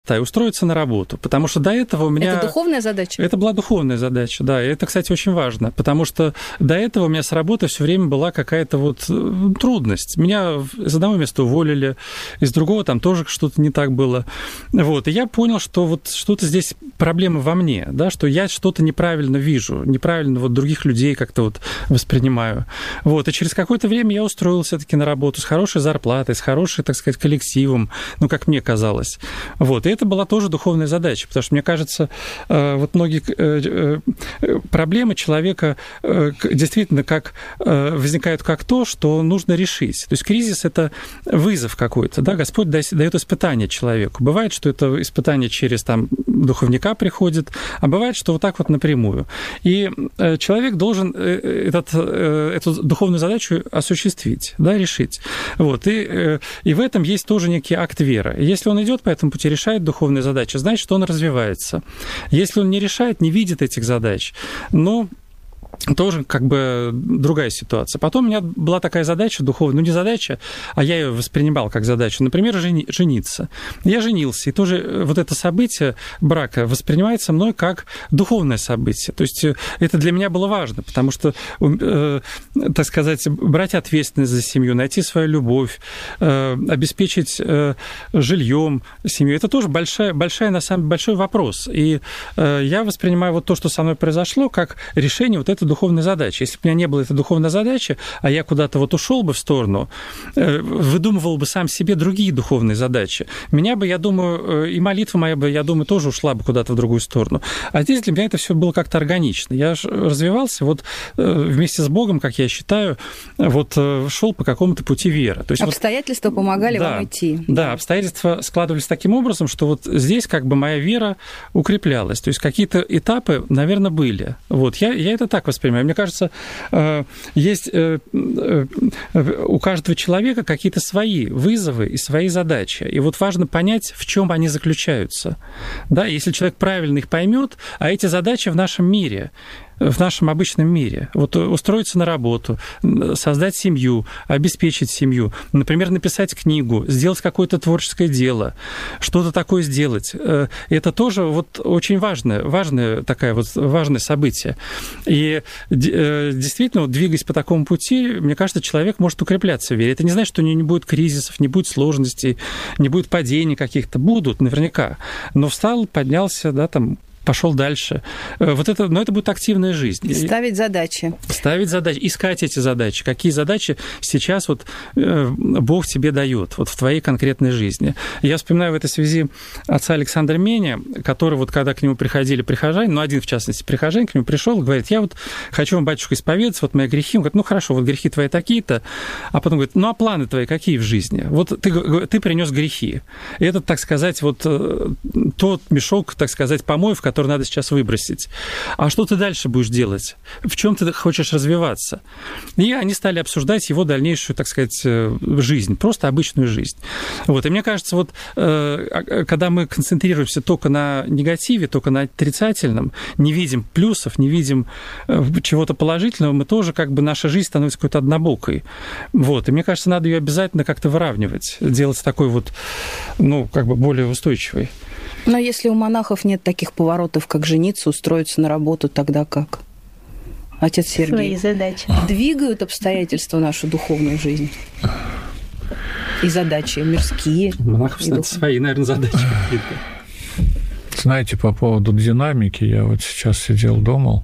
простая – устроиться на работу, потому что до этого у меня… Это духовная задача? Это была духовная задача, да, и это, кстати, очень важно, потому что до этого у меня с работы все время была какая-то вот трудность. Меня из одного места уволили, из другого там тоже что-то не так было. Вот, и я понял, что вот что-то здесь проблема во мне, да, что я что-то неправильно вижу, неправильно вот других людей как-то вот воспринимаю. Вот, и через какое-то время я устроился все-таки на работу с хорошей зарплатой, с хорошей, так сказать, коллективом, ну, как мне казалось. Вот, и это была тоже духовная задача, потому что, мне кажется, вот многие проблемы человека действительно возникают как то, что нужно решить. То есть кризис – это вызов какой-то, да, Господь дает испытание человеку. Бывает, что это испытание через там духовника приходит, а бывает, что вот так вот напрямую. И человек должен эту духовную задачу осуществить, да, решить. Вот. И в этом есть тоже некий акт веры. И если он идет по этому пути, решает духовные задачи, значит, что он развивается. Если он не решает, не видит этих задач, но тоже как бы другая ситуация. Потом у меня была такая задача духовная, ну не задача, а я ее воспринимал как задачу, например, жениться. Я женился, и тоже вот это событие брака воспринимается мной как духовное событие. То есть это для меня было важно, потому что, так сказать, брать ответственность за семью, найти свою любовь, обеспечить жильем семью, это тоже большой вопрос. И я воспринимаю вот то, что со мной произошло, как решение вот этой духовной задачи. Если бы у меня не было этой духовной задачи, а я куда-то вот ушел бы в сторону, выдумывал бы сам себе другие духовные задачи, меня бы, я думаю, и молитва моя бы, я думаю, тоже ушла бы куда-то в другую сторону. А здесь для меня это все было как-то органично. Я развивался вот вместе с Богом, как я считаю, вот шел по какому-то пути веры. То есть обстоятельства помогали вам идти. Да, обстоятельства складывались таким образом, что вот здесь как бы моя вера укреплялась. То есть какие-то этапы, наверное, были. Вот я это так воспринимаю. Мне кажется, есть у каждого человека какие-то свои вызовы и свои задачи. И вот важно понять, в чем они заключаются. Да, если человек правильно их поймет, а эти задачи в нашем мире, в нашем обычном мире. Вот устроиться на работу, создать семью, обеспечить семью, например, написать книгу, сделать какое-то творческое дело, что-то такое сделать. Это тоже вот очень важное событие. И действительно, вот, двигаясь по такому пути, мне кажется, человек может укрепляться в вере. Это не значит, что у него не будет кризисов, не будет сложностей, не будет падений каких-то. Будут, наверняка. Но встал, поднялся, да, там, пошел дальше. Но это будет активная жизнь. Ставить задачи, искать эти задачи. Какие задачи сейчас вот Бог тебе дает вот в твоей конкретной жизни. Я вспоминаю в этой связи отца Александра Меня, который вот когда к нему приходили прихожане, один в частности прихожанин к нему пришел и говорит: я вот хочу вам, батюшка, исповедаться, вот мои грехи. Он говорит: ну хорошо, вот грехи твои такие-то. А потом говорит: ну а планы твои какие в жизни? Вот ты принес грехи. И это, так сказать, вот тот мешок, так сказать, помоев, который надо сейчас выбросить. А что ты дальше будешь делать? В чем ты хочешь развиваться? И они стали обсуждать его дальнейшую, так сказать, жизнь, просто обычную жизнь. Вот. И мне кажется, вот когда мы концентрируемся только на негативе, только на отрицательном, не видим плюсов, не видим чего-то положительного, мы тоже как бы наша жизнь становится какой-то однобокой. Вот. И мне кажется, надо ее обязательно как-то выравнивать, делать такой вот, как бы более устойчивой. Но если у монахов нет таких поворотов, как жениться, устроиться на работу, тогда как? Отец Сергей. Свои задачи. Двигают обстоятельства нашу духовную жизнь? И задачи мирские? У монахов свои, наверное, задачи какие-то. Знаете, по поводу динамики, я вот сейчас сидел, думал,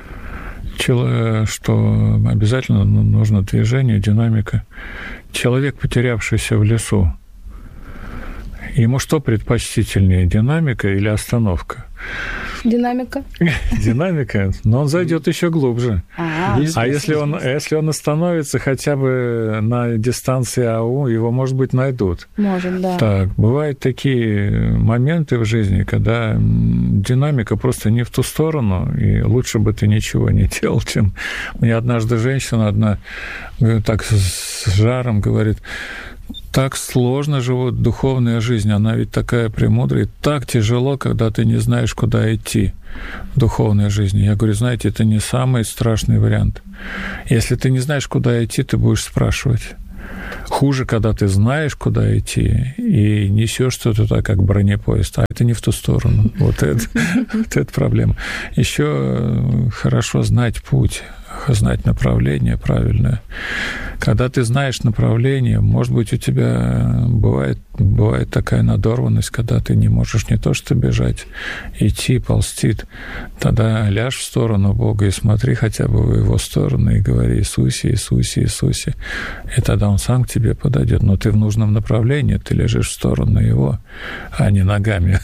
что обязательно нужно движение, динамика. Человек, потерявшийся в лесу, ему что предпочтительнее, динамика или остановка? Динамика. Динамика, но он зайдет еще глубже. А если он остановится хотя бы на дистанции АУ, его, может быть, найдут. Может, да. Так, бывают такие моменты в жизни, когда динамика просто не в ту сторону, и лучше бы ты ничего не делал, чем... Мне однажды женщина так с жаром говорит: так сложно живут духовная жизнь, она ведь такая премудрая, так тяжело, когда ты не знаешь, куда идти в духовной жизни. Я говорю: знаете, это не самый страшный вариант. Если ты не знаешь, куда идти, ты будешь спрашивать. Хуже, когда ты знаешь, куда идти, и несешь что-то так, как бронепоезд, а это не в ту сторону. Вот это проблема. Еще хорошо знать путь, знать направление правильное. Когда ты знаешь направление, может быть, у тебя бывает такая надорванность, когда ты не можешь не то что бежать, идти, ползти. Тогда ляжь в сторону Бога и смотри хотя бы в Его сторону и говори: Иисусе, Иисусе, Иисусе. И тогда Он сам к тебе подойдет. Но ты в нужном направлении, ты лежишь в сторону Его, а не ногами.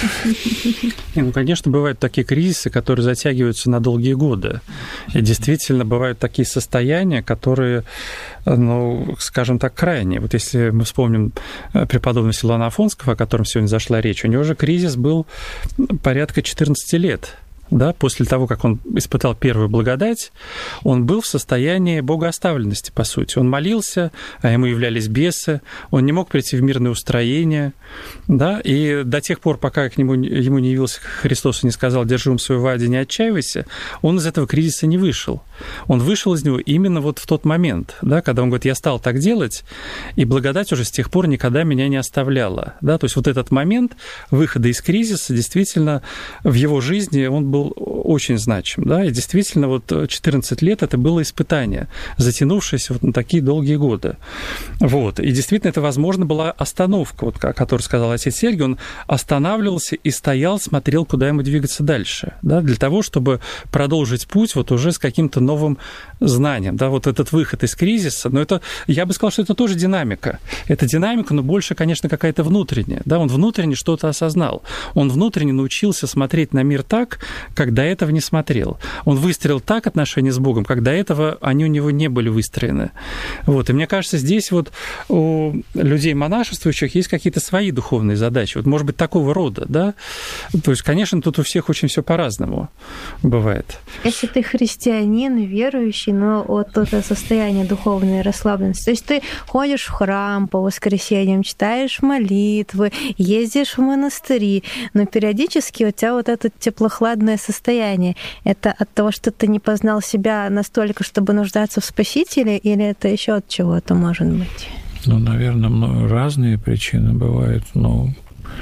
Ну, конечно, бывают такие кризисы, которые затягиваются на долгие годы. И действительно бывают такие состояния, которые, ну, скажем так, крайние. Вот если мы вспомним преподобного Силуана Афонского, о котором сегодня зашла речь, у него же кризис был порядка 14 лет. Да, после того, как он испытал первую благодать, он был в состоянии богооставленности, по сути. Он молился, а ему являлись бесы, он не мог прийти в мирное устроение, да, и до тех пор, пока ему не явился Христос и не сказал: «Держи ум свой в аде, не отчаивайся», он из этого кризиса не вышел. Он вышел из него именно вот в тот момент, да, когда он говорит: «Я стал так делать, и благодать уже с тех пор никогда меня не оставляла». Да, то есть вот этот момент выхода из кризиса действительно в его жизни он был очень значим, да, и действительно вот 14 лет это было испытание, затянувшееся вот на такие долгие годы. Вот, и действительно это, возможно, была остановка, вот, о которой сказал отец Сергий, он останавливался и стоял, смотрел, куда ему двигаться дальше, да, для того, чтобы продолжить путь вот уже с каким-то новым знанием, да, вот этот выход из кризиса, но это, я бы сказал, что это тоже динамика, это динамика, но больше, конечно, какая-то внутренняя, да, он внутренне что-то осознал, он внутренне научился смотреть на мир так, как до этого не смотрел. Он выстроил так отношения с Богом, как до этого они у него не были выстроены. Вот. И мне кажется, здесь вот у людей монашествующих есть какие-то свои духовные задачи. Вот, может быть, такого рода, да? То есть, конечно, тут у всех очень все по-разному бывает. Если ты христианин, верующий, но вот это состояние духовной расслабленности, то есть ты ходишь в храм по воскресеньям, читаешь молитвы, ездишь в монастыри, но периодически у тебя вот это теплохладное состояние, это от того, что ты не познал себя настолько, чтобы нуждаться в Спасителе, или это еще от чего-то может быть? Ну, наверное, разные причины бывают. Но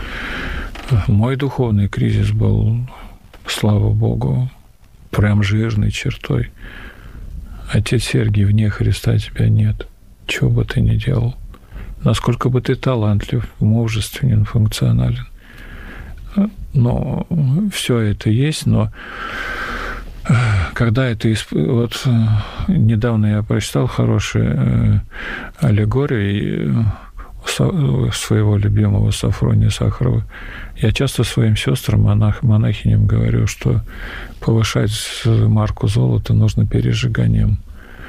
мой духовный кризис был, слава Богу, прям жирной чертой. Отец Сергий, вне Христа тебя нет. Чего бы ты ни делал. Насколько бы ты талантлив, мужественен, функционален. Но все это есть, но когда это... Вот недавно я прочитал хорошую аллегорию своего любимого Сафрония Сахарова. Я часто своим сестрам, монахиням говорю, что повышать марку золота нужно пережиганием.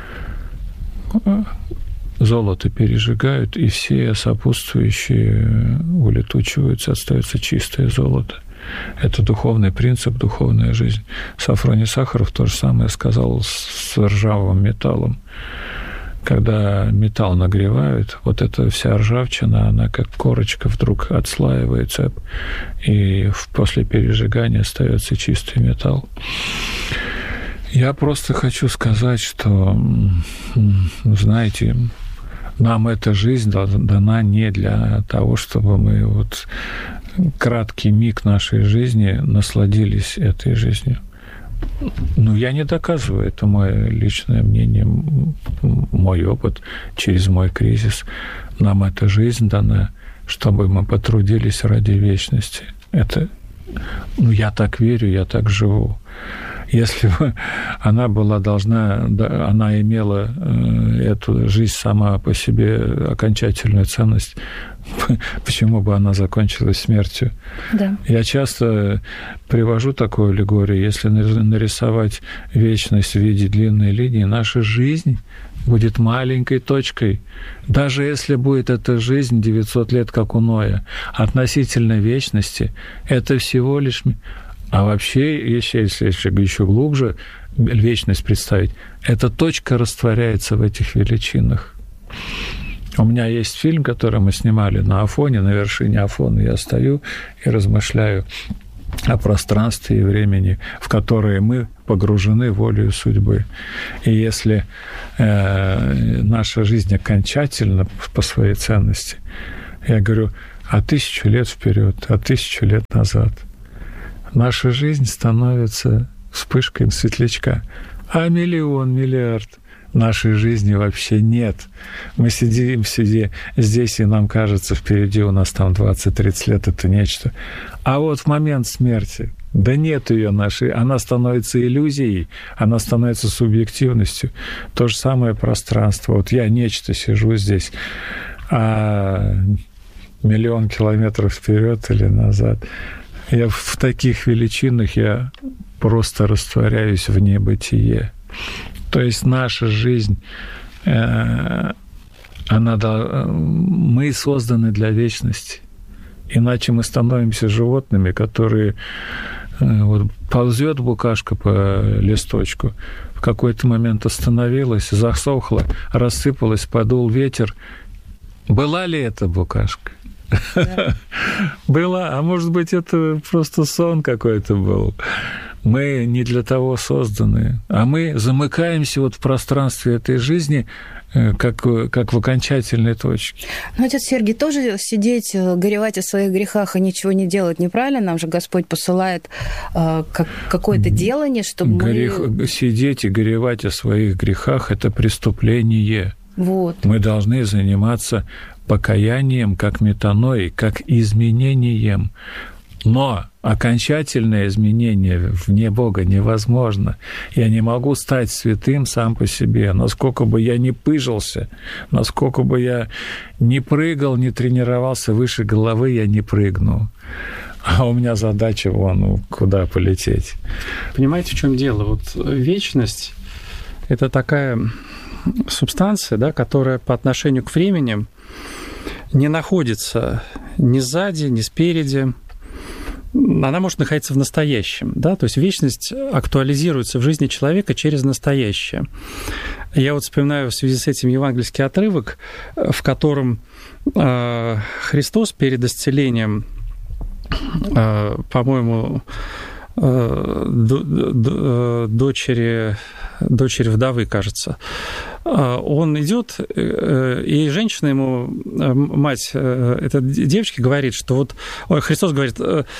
Золото пережигают, и все сопутствующие улетучиваются, остается чистое золото. Это духовный принцип, духовная жизнь. Сафроний Сахаров то же самое сказал с ржавым металлом. Когда металл нагревают, вот эта вся ржавчина, она как корочка вдруг отслаивается, и после пережигания остается чистый металл. Я просто хочу сказать, что, знаете, нам эта жизнь дана не для того, чтобы мы вот краткий миг нашей жизни насладились этой жизнью. Ну, я не доказываю, это мое личное мнение, мой опыт через мой кризис. Нам эта жизнь дана, чтобы мы потрудились ради вечности. Это, ну, я так верю, я так живу. Если бы она была должна, она имела эту жизнь сама по себе окончательную ценность, почему бы она закончилась смертью? Да. Я часто привожу такую аллегорию. Если нарисовать вечность в виде длинной линии, наша жизнь будет маленькой точкой. Даже если будет эта жизнь 900 лет, как у Ноя, относительно вечности, это всего лишь... А вообще, если еще глубже вечность представить, эта точка растворяется в этих величинах. У меня есть фильм, который мы снимали на Афоне, на вершине Афона. Я стою и размышляю о пространстве и времени, в которое мы погружены волею судьбы. И если наша жизнь окончательна по своей ценности, я говорю, 1000 лет вперед, 1000 лет назад, наша жизнь становится вспышкой светлячка, а миллион, миллиард нашей жизни вообще нет. Мы сидим здесь, и нам кажется, впереди у нас там 20-30 лет, это нечто. А вот в момент смерти, да нет ее нашей, она становится иллюзией, она становится субъективностью. То же самое пространство. Вот я нечто сижу здесь, а миллион километров вперед или назад. Я в таких величинах я просто растворяюсь в небытие. То есть наша жизнь, мы созданы для вечности. Иначе мы становимся животными, которые... Вот, ползет букашка по листочку, в какой-то момент остановилась, засохла, рассыпалась, подул ветер. Была ли это букашка? Да. Была, а может быть, это просто сон какой-то был. Мы не для того созданы, а мы замыкаемся вот в пространстве этой жизни, как в окончательной точке. Но, отец Сергий, тоже сидеть, горевать о своих грехах и ничего не делать неправильно? Нам же Господь посылает какое-то делание, чтобы мы... Сидеть и горевать о своих грехах – это преступление. Вот. Мы должны заниматься покаянием, как метаноей, как изменением. Но окончательное изменение вне Бога невозможно. Я не могу стать святым сам по себе. Насколько бы я ни пыжился, насколько бы я ни прыгал, ни тренировался выше головы, я не прыгну. А у меня задача куда полететь. Понимаете, в чем дело? Вот вечность – это такая субстанция, да, которая по отношению к времени не находится ни сзади, ни спереди. Она может находиться в настоящем, да, то есть вечность актуализируется в жизни человека через настоящее. Я вот вспоминаю в связи с этим евангельский отрывок, в котором Христос перед исцелением, по-моему, дочери вдовы, кажется, он идет, и женщина ему, мать этой девочки, говорит, что вот Христос говорит,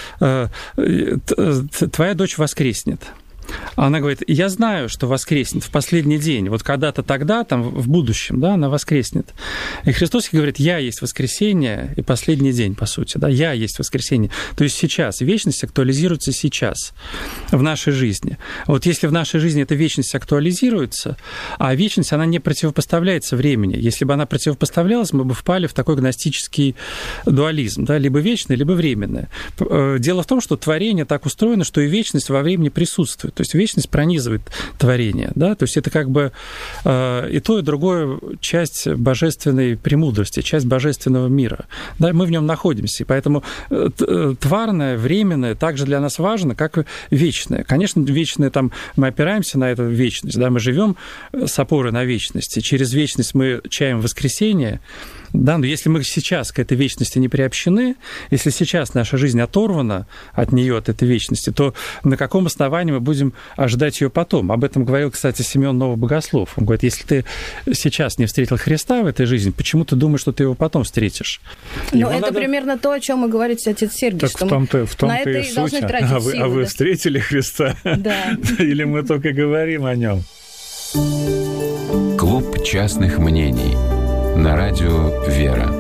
твоя дочь воскреснет. Она говорит, я знаю, что воскреснет в последний день, вот когда-то тогда, там, в будущем, да, она воскреснет. И Христос говорит, я есть воскресение и последний день, по сути, да, я есть воскресение. То есть сейчас вечность актуализируется сейчас в нашей жизни. Вот если в нашей жизни эта вечность актуализируется, а вечность, она не противопоставляется времени. Если бы она противопоставлялась, мы бы впали в такой гностический дуализм, да, либо вечное, либо временное. Дело в том, что творение так устроено, что и вечность во времени присутствует. То есть вечность пронизывает творение, да, то есть это как бы и то, и другое часть божественной премудрости, часть божественного мира, да, мы в нем находимся, и поэтому тварное, временное также для нас важно, как вечное. Конечно, вечное, там, мы опираемся на эту вечность, да, мы живем с опорой на вечность, и через вечность мы чаем воскресение, да, но если мы сейчас к этой вечности не приобщены, если сейчас наша жизнь оторвана от нее, от этой вечности, то на каком основании мы будем ожидать ее потом? Об этом говорил, кстати, Симеон Новобогослов. Он говорит, если ты сейчас не встретил Христа в этой жизни, почему ты думаешь, что ты его потом встретишь? Ну, это примерно то, о чем и говорит отец Сергий, так что в том-то на это и должны тратить силы. А вы встретили Христа? Да. Или мы только говорим о нем? Клуб частных мнений на радио «Вера».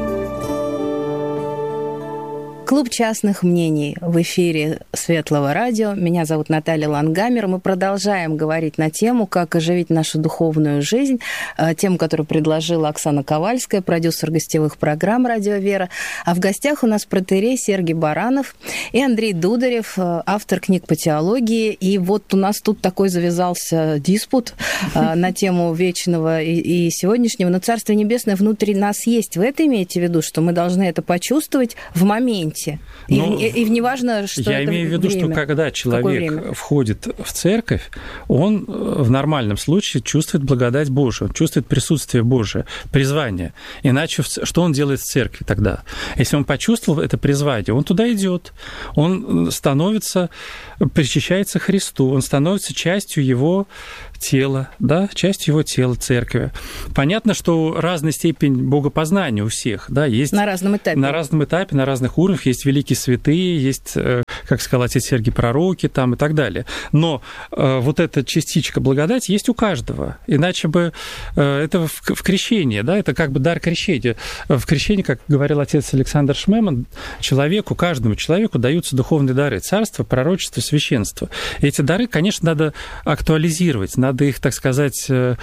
Клуб частных мнений в эфире Светлого радио. Меня зовут Наталья Лангамер. Мы продолжаем говорить на тему, как оживить нашу духовную жизнь. Тему, которую предложила Оксана Ковальская, продюсер гостевых программ «Радио Вера». А в гостях у нас протоиерей Сергий Баранов и Андрей Дударев, автор книг по теологии. И вот у нас тут такой завязался диспут на тему вечного и сегодняшнего. Но Царство Небесное внутри нас есть. Вы это имеете в виду, что мы должны это почувствовать в моменте? работе. И неважно, что я это имею в виду, время. что когда человек входит в церковь, он в нормальном случае чувствует благодать Божию, он чувствует присутствие Божие, призвание. Иначе что он делает в церкви тогда? Если он почувствовал это призвание, он туда идет, он становится, причащается Христу, он становится частью его тела, да, частью его тела, церкви. Понятно, что разная степень богопознания у всех, да, есть... На разном этапе. На разном этапе, на разных уровнях. Есть великие святые, есть, как сказал отец Сергий, пророки там и так далее. Но вот эта частичка благодати есть у каждого. Иначе бы это в крещении, да, это как бы дар крещения. В крещении, как говорил отец Александр Шмеман, человеку, каждому человеку даются духовные дары. Царство, пророчество, священство. И эти дары, конечно, надо актуализировать, надо их, так сказать,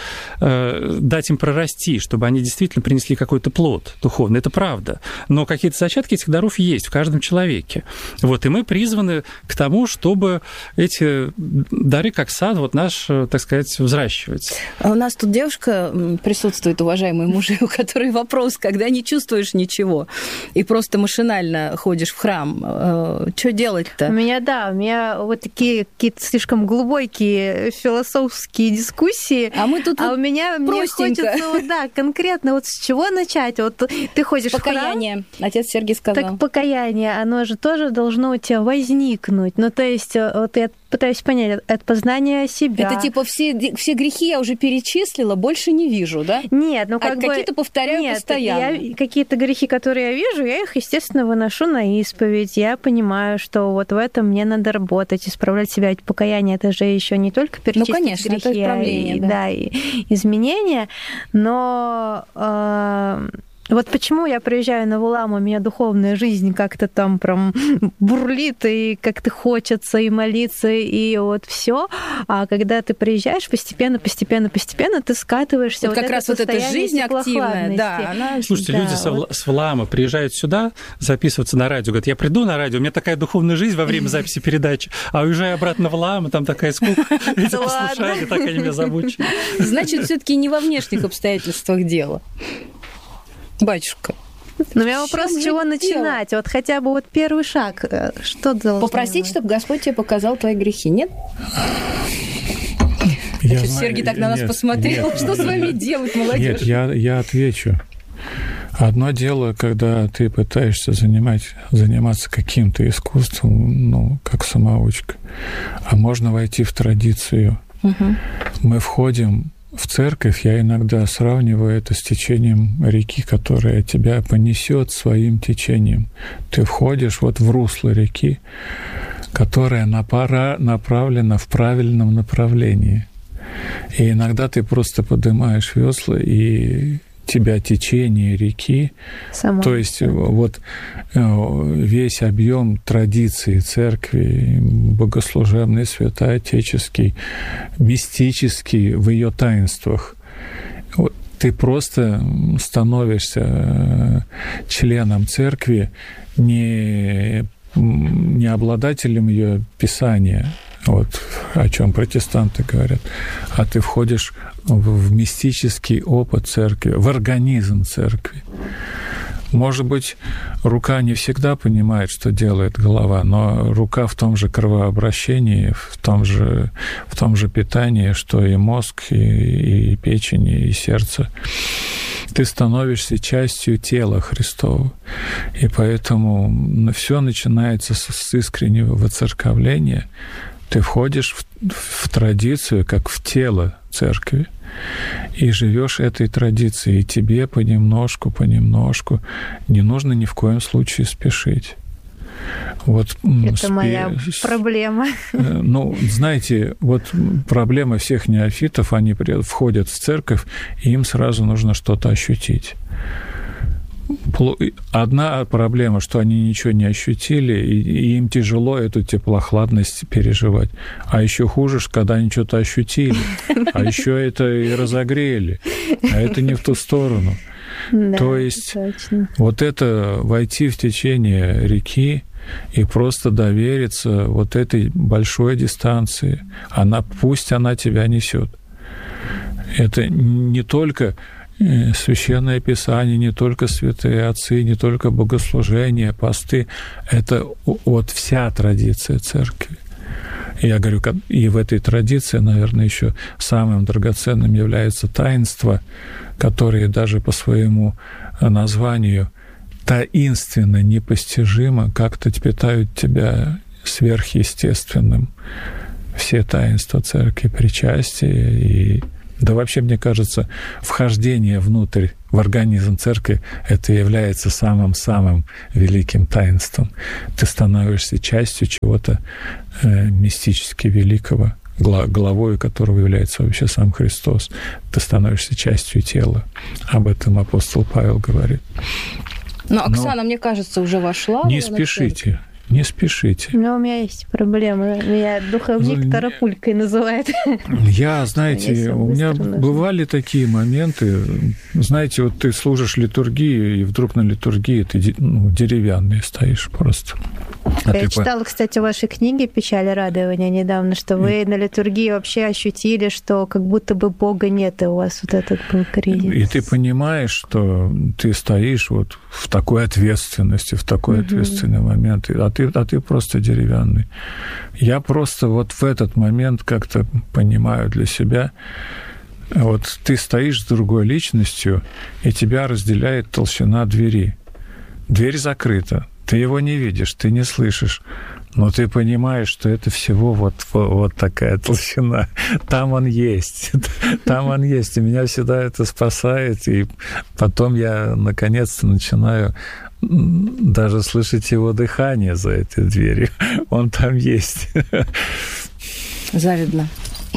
дать им прорасти, чтобы они действительно принесли какой-то плод духовный. Это правда. Но какие-то зачатки этих даров есть в каждом человеке. Вот. И мы призваны к тому, чтобы эти дары, как сад, вот наш, так сказать, взращивать. А у нас тут девушка присутствует, уважаемые мужи, у которой вопрос, когда не чувствуешь ничего и просто машинально ходишь в храм, что делать-то? У меня вот такие какие-то слишком глубокие философские дискуссии. А мы тут у меня мне хочется, конкретно вот с чего начать? Вот ты ходишь покаяние. в храм. Отец Сергий сказал. Так покаяние, оно же тоже должно у тебя возникнуть. Ну, то есть, вот я пытаюсь понять, от познания себя. Это типа все грехи я уже перечислила, больше не вижу, да? Нет, ну как бы... Какие-то повторяю постоянно. Какие-то грехи, которые я вижу, я их, естественно, выношу на исповедь. Я понимаю, что вот в этом мне надо работать, исправлять себя. Ведь покаяние — это же еще не только перечислить конечно, грехи, это исправление, и изменения. Но... Вот почему я приезжаю на Вулам, у меня духовная жизнь как-то там прям бурлит, и как-то хочется и молиться, и вот все. А когда ты приезжаешь, постепенно ты скатываешься. Вот как раз вот эта жизнь активная, да. Слушайте, люди с Вулама приезжают сюда записываться на радио, говорят, я приду на радио, у меня такая духовная жизнь во время записи передачи, а уезжаю обратно в Вулам, там такая скука, эти послушали, так они меня замучили. Значит, все-таки не во внешних обстоятельствах дело. Батюшка. Но у меня вопрос, с чего начинать? Вот хотя бы вот первый шаг. Что должно попросить, чтобы Господь тебе показал твои грехи, нет? Сергий так на нас посмотрел. Что с вами делать, молодежь? Нет, я отвечу. Одно дело, когда ты пытаешься заниматься каким-то искусством, как самоучка, а можно войти в традицию. Угу. Мы входим в церковь, я иногда сравниваю это с течением реки, которая тебя понесет своим течением. Ты входишь вот в русло реки, которая направлена в правильном направлении. И иногда ты просто поднимаешь весла, и тебя течение реки, то есть вот весь объем традиции церкви, богослужебный, святоотеческий, мистический в ее таинствах, вот ты просто становишься членом церкви, не обладателем ее писания, вот о чем протестанты говорят, а ты входишь в мистический опыт церкви, в организм церкви. Может быть, рука не всегда понимает, что делает голова, но рука в том же кровообращении, в том же питании, что и мозг, и печень, и сердце. Ты становишься частью тела Христова. И поэтому все начинается с искреннего воцерковления. Ты входишь в традицию, как в тело церкви, и живешь этой традицией. И тебе понемножку, не нужно ни в коем случае спешить. Вот, это моя проблема. Знаете, вот проблема всех неофитов, они входят в церковь, и им сразу нужно что-то ощутить. Одна проблема, что они ничего не ощутили, и им тяжело эту теплохладность переживать. А еще хуже, когда они что-то ощутили, а еще это и разогрели, а это не в ту сторону. Да, то есть точно. Вот это войти в течение реки и просто довериться вот этой большой дистанции, пусть она тебя несет. Это не только Священное Писание, не только святые отцы, не только богослужения, посты. Это вот вся традиция церкви. Я говорю, и в этой традиции, наверное, еще самым драгоценным является таинство, которое даже по своему названию таинственно, непостижимо, как-то питают тебя сверхъестественным. Все таинства церкви, причастие и... Да вообще, мне кажется, вхождение внутрь, в организм церкви, это является самым-самым великим таинством. Ты становишься частью чего-то мистически великого, главой которого является вообще сам Христос. Ты становишься частью тела. Об этом апостол Павел говорит. Но Оксана, мне кажется, уже вошла. Не спешите. Не спешите. Но у меня есть проблемы. Меня духовник Тарапулькой называет. Я, знаете, у меня бывали такие моменты. Знаете, вот ты служишь литургии, и вдруг на литургии ты деревянный стоишь просто. Я читала, кстати, в вашей книге «Печаль и радование» недавно, что вы на литургии вообще ощутили, что как будто бы Бога нет, и у вас вот этот был кризис. И ты понимаешь, что ты стоишь вот в такой ответственности, в такой ответственный момент, а ты просто деревянный. Я просто вот в этот момент как-то понимаю для себя, вот ты стоишь с другой личностью, и тебя разделяет толщина двери. Дверь закрыта. Ты его не видишь, ты не слышишь, но ты понимаешь, что это всего вот такая толщина. Там он есть, там он есть, и меня всегда это спасает, и потом я наконец-то начинаю даже слышать его дыхание за этой дверью. Он там есть. Завидно.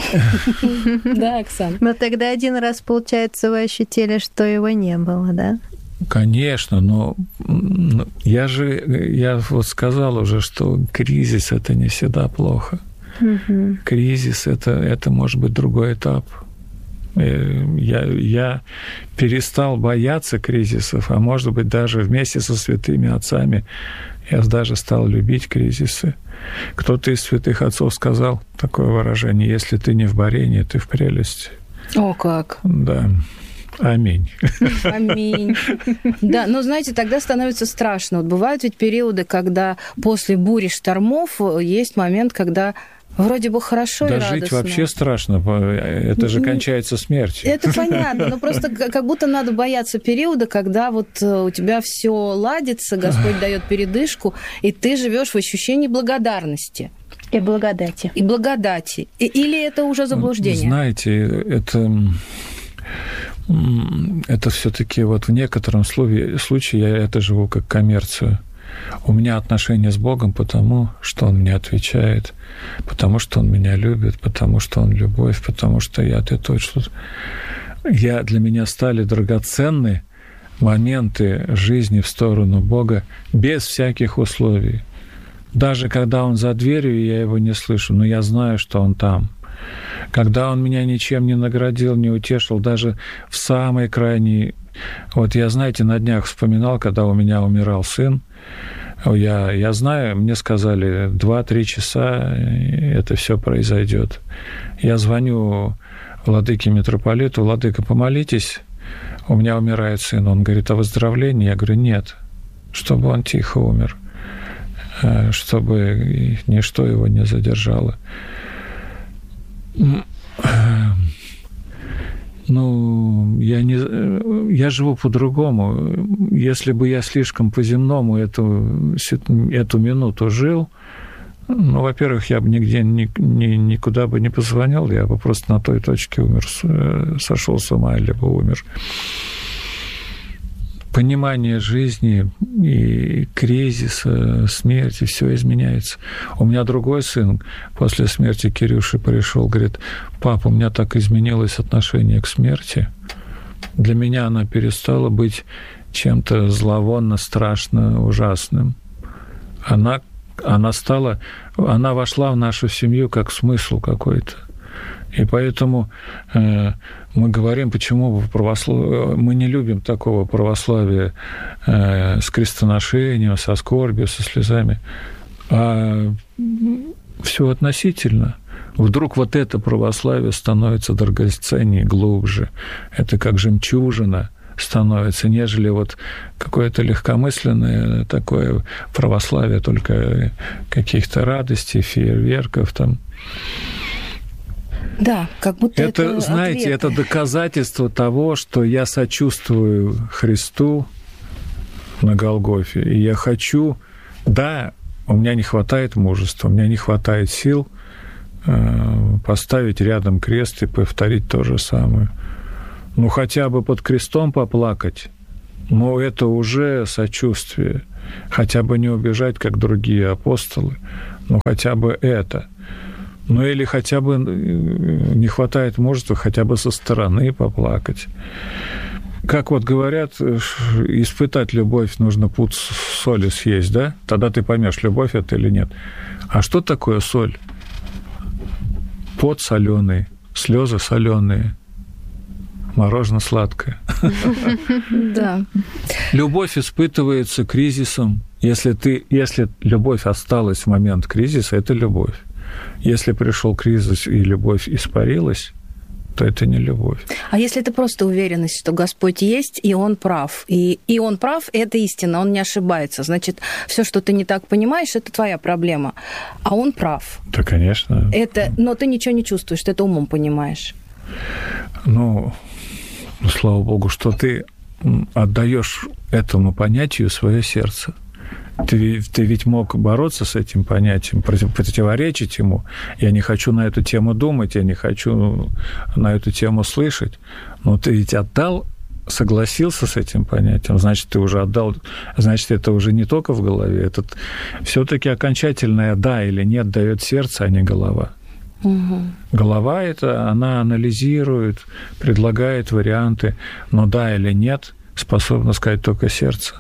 Да, Оксана? Но тогда один раз, получается, вы ощутили, что его не было, да? Конечно, но я вот сказал уже, что кризис – это не всегда плохо. Кризис – это может быть другой этап. Я перестал бояться кризисов, а может быть, даже вместе со святыми отцами я даже стал любить кризисы. Кто-то из святых отцов сказал такое выражение: «Если ты не в борении, ты в прелести». О, как! Да. Аминь. Аминь. Да, но, знаете, тогда становится страшно. Вот бывают ведь периоды, когда после бури, штормов есть момент, когда вроде бы хорошо и радостно. Да, жить вообще страшно. Это же кончается смертью. Это понятно, но просто как будто надо бояться периода, когда вот у тебя все ладится, Господь дает передышку, и ты живешь в ощущении благодарности. И благодати. И благодати. Или это уже заблуждение? Знаете, это все-таки вот в некотором случае я это живу как коммерцию. У меня отношения с Богом потому, что Он мне отвечает, потому что Он меня любит, потому что Он любовь, потому что ты точно. Для меня стали драгоценны моменты жизни в сторону Бога без всяких условий. Даже когда Он за дверью, я Его не слышу, но я знаю, что Он там. Когда Он меня ничем не наградил, не утешил, даже в самой крайней... Вот я, знаете, на днях вспоминал, когда у меня умирал сын. Я знаю, мне сказали, 2-3 часа это все произойдет. Я звоню владыке митрополиту: «Владыка, помолитесь, у меня умирает сын». Он говорит: «О выздоровлении?» Я говорю: «Нет, чтобы он тихо умер, чтобы ничто его не задержало». Я живу по-другому. Если бы я слишком по-земному эту минуту жил, во-первых, я бы нигде никуда бы не позвонил, я бы просто на той точке умер, сошел с ума, либо умер. Понимание жизни и кризиса, смерти, все изменяется. У меня другой сын после смерти Кирюши пришел, говорит: «Папа, у меня так изменилось отношение к смерти. Для меня она перестала быть чем-то зловонно, страшно, ужасным. Она вошла в нашу семью как смысл какой-то». И поэтому мы говорим, почему мы не любим такого православия с крестоношением, со скорбью, со слезами. А все относительно. вдруг вот это православие становится драгоценнее, глубже. Это как жемчужина становится, нежели вот какое-то легкомысленное такое православие, только каких-то радостей, фейерверков там. Да, как будто это знаете, ответы. это доказательство того, что я сочувствую Христу на Голгофе, и я хочу, да, у меня не хватает мужества, у меня не хватает сил поставить рядом крест и повторить то же самое. Ну, хотя бы под крестом поплакать, но это уже сочувствие. Хотя бы не убежать, как другие апостолы, но хотя бы это. Ну, или хотя бы не хватает мужества, хотя бы со стороны поплакать. Как вот говорят, испытать любовь нужно пуд соли съесть, да? Тогда ты поймешь, любовь это или нет. А что такое соль? Пот соленый, слезы соленые, мороженое сладкое. Да. Любовь испытывается кризисом. Если любовь осталась в момент кризиса, это любовь. Если пришел кризис и любовь испарилась, то это не любовь. А если это просто уверенность, что Господь есть, и Он прав, и Он прав, и это истина, Он не ошибается, значит, все, что ты не так понимаешь, это твоя проблема, а Он прав. Да, конечно. Но ты ничего не чувствуешь, ты это умом понимаешь. Ну, слава Богу, что ты отдаешь этому понятию свое сердце. Ты ведь мог бороться с этим понятием, противоречить ему. Я не хочу на эту тему думать, я не хочу на эту тему слышать. Но ты ведь отдал, согласился с этим понятием, значит, ты уже отдал, значит, это уже не только в голове, это все-таки окончательное «да» или «нет» дает сердце, а не голова. Угу. Голова это, она анализирует, предлагает варианты, но «да» или «нет» способно сказать только сердце.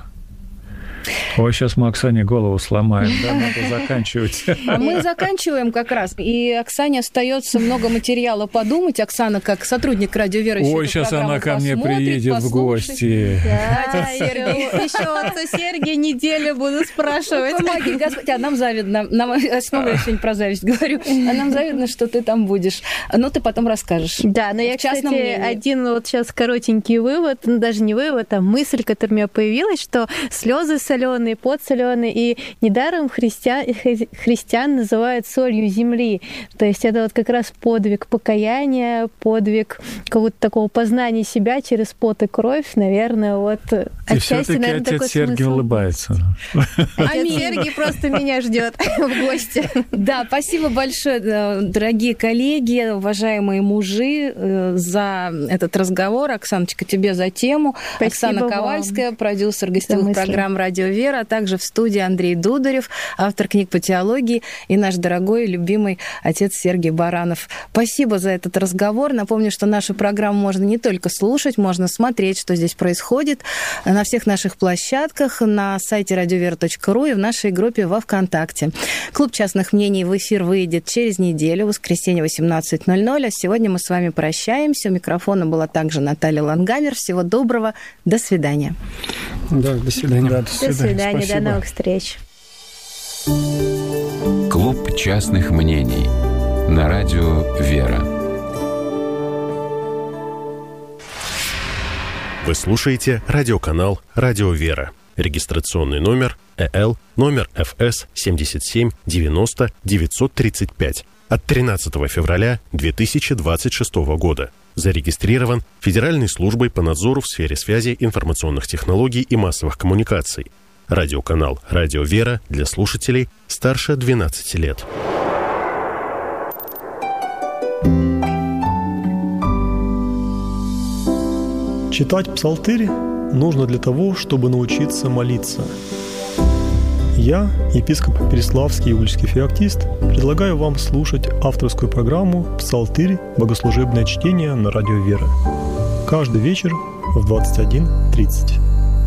Ой, сейчас мы Оксане голову сломаем, да, надо заканчивать. А мы заканчиваем как раз. И Оксане остается много материала подумать. Оксана, как сотрудник «Радио Вера», ой, сейчас она ко мне приедет в гости. Да, еще отцу Сергия неделю буду спрашивать. Помоги, Господь. А нам завидно. Я снова сегодня про зависть говорю. А нам завидно, что ты там будешь. Но ты потом расскажешь. Да, но я, кстати, один вот сейчас коротенький вывод, ну, даже не вывод, а мысль, которая у меня появилась, что слезы соленые, пот соленый, и недаром христиан называют солью земли. То есть это вот как раз подвиг покаяния, подвиг какого-то такого познания себя через пот и кровь, наверное, вот отчасти, наверное, такой отец Сергий смысл. Улыбается. Отец Сергий просто меня ждет в гости. Да, спасибо большое, дорогие коллеги, уважаемые мужи, за этот разговор. Оксаночка, тебе за тему. Спасибо Оксана Ковальская, продюсер гостевых программ «Радио Вера», а также в студии Андрей Дударев, автор книг по теологии, и наш дорогой и любимый отец Сергий Баранов. Спасибо за этот разговор. Напомню, что нашу программу можно не только слушать, можно смотреть, что здесь происходит на всех наших площадках, на сайте radiovera.ru и в нашей группе во ВКонтакте. Клуб частных мнений в эфир выйдет через неделю, в воскресенье 18:00. А сегодня мы с вами прощаемся. У микрофона была также Наталья Лангамер. Всего доброго. До свидания. Да, до свидания. До свидания. До новых встреч. Клуб частных мнений на радио «Вера». Вы слушаете радиоканал «Радио Вера». Регистрационный номер ЭЛ, номер ФС 77 90 935 от 13 февраля 2026 года. Зарегистрирован Федеральной службой по надзору в сфере связи, информационных технологий и массовых коммуникаций. Радиоканал «Радио Вера» для слушателей старше 12 лет. Читать псалтырь нужно для того, чтобы научиться молиться. Я, епископ Переславский Иудейский феоктист, предлагаю вам слушать авторскую программу «Псалтырь. Богослужебное чтение» на радио «Вера». Каждый вечер в 21:30.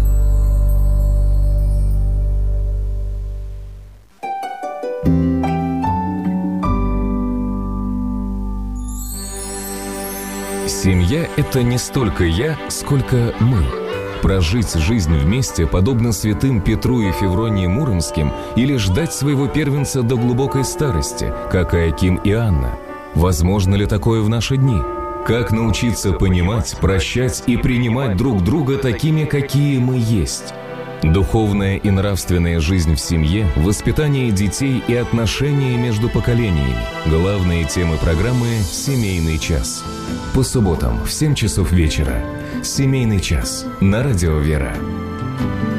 Семья – это не столько я, сколько мы. Прожить жизнь вместе, подобно святым Петру и Февронии Муромским, или ждать своего первенца до глубокой старости, как Иоаким и Анна. Возможно ли такое в наши дни? Как научиться понимать, прощать и принимать друг друга такими, какие мы есть? Духовная и нравственная жизнь в семье, воспитание детей и отношения между поколениями. Главные темы программы «Семейный час». По субботам в 7 часов вечера. «Семейный час» на Радио Вера.